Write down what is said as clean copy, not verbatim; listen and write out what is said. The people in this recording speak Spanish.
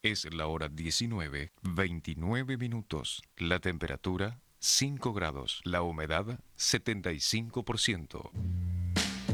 Es la hora 19:29. La temperatura 5 grados. La humedad 75%.